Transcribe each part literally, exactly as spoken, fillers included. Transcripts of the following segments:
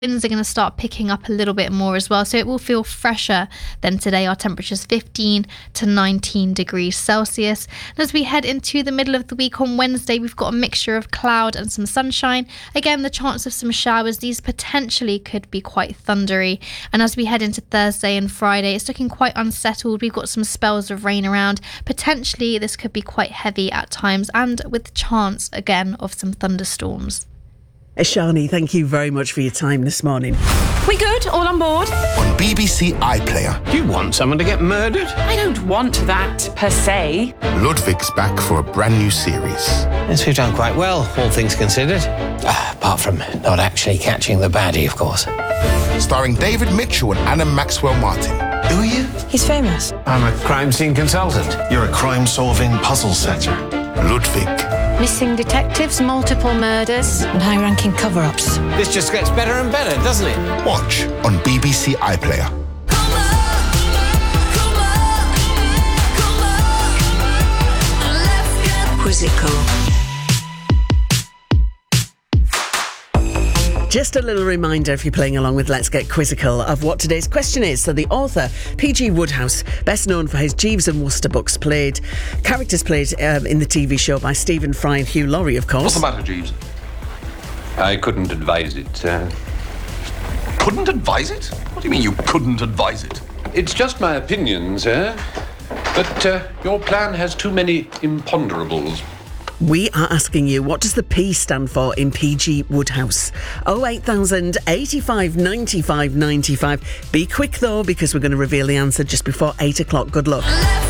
Winds are going to start picking up a little bit more as well, so it will feel fresher than today. Our temperature's fifteen to nineteen degrees Celsius. And as we head into the middle of the week on Wednesday, we've got a mixture of cloud and some sunshine. Again, the chance of some showers. These potentially could be quite thundery. And as we head into Thursday and Friday, it's looking quite unsettled. We've got some spells of rain around. Potentially, this could be quite heavy at times, and with chance again of some thunderstorms. Shani, thank you very much for your time this morning. We good? All on board? On B B C iPlayer. You want someone to get murdered? I don't want that, per se. Ludwig's back for a brand new series. Yes, we've done quite well, all things considered. Uh, apart from not actually catching the baddie, of course. Starring David Mitchell and Anna Maxwell Martin. Who are you? He's famous. I'm a crime scene consultant. You're a crime-solving puzzle setter. Ludwig. Missing detectives, multiple murders, and high-ranking cover-ups. This just gets better and better, doesn't it? Watch on B B C iPlayer. Quizzical. Just a little reminder, if you're playing along with Let's Get Quizzical, of what today's question is. So the author, P G Wodehouse, best known for his Jeeves and Wooster books, played characters played um, in the T V show by Stephen Fry and Hugh Laurie, of course. What's the matter, Jeeves? I couldn't advise it. Uh... Couldn't advise it? What do you mean you couldn't advise it? It's just my opinion, sir. But uh, your plan has too many imponderables. We are asking you, what does the P stand for in P G Wodehouse? oh eight thousand, eighty-five, ninety-five, ninety-five. Be quick though, because we're going to reveal the answer just before eight o'clock. Good luck.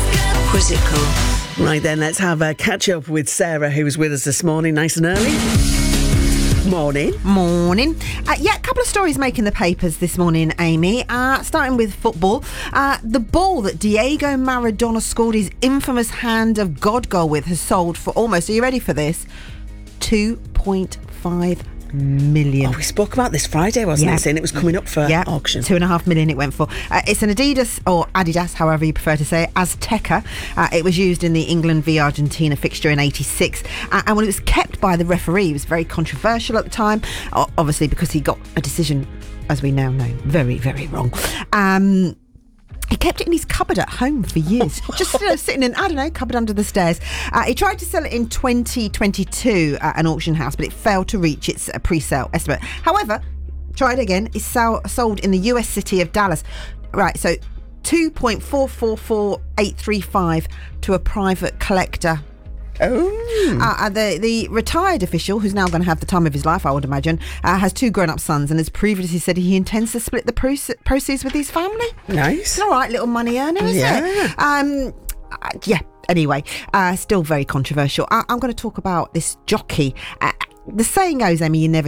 Quizzical. Right then, let's have a catch up with Sarah, who's with us this morning, nice and early. Morning. Morning. Uh, yeah, a couple of stories making the papers this morning, Amy. Uh, starting with football. Uh, the ball that Diego Maradona scored his infamous hand of God goal with has sold for almost, are you ready for this? two point five million. Oh, we spoke about this Friday, wasn't yeah. it? Saying it was coming up for yeah. auction. Two and a half million it went for. Uh, it's an Adidas, or Adidas, however you prefer to say it, Azteca. Uh, it was used in the England v Argentina fixture in eighty-six. Uh, and when it was kept by the referee, it was very controversial at the time, uh, obviously because he got a decision, as we now know, very, very wrong. Um... He kept it in his cupboard at home for years. Just you know, sitting in, I don't know, cupboard under the stairs. Uh, he tried to sell it in twenty twenty-two at an auction house, but it failed to reach its uh, pre-sale estimate. However, tried again. It's sell- sold in the U S city of Dallas. Right, so two point four four four eight three five to a private collector. Oh. Uh, the, the retired official, who's now going to have the time of his life, I would imagine, uh, has two grown-up sons and has previously said he intends to split the proce- proceeds with his family. Nice. It's all right, little money earner, isn't yeah. it? Um, uh, yeah, anyway, uh, still very controversial. I- I'm going to talk about this jockey. Uh, the saying goes, Amy, you never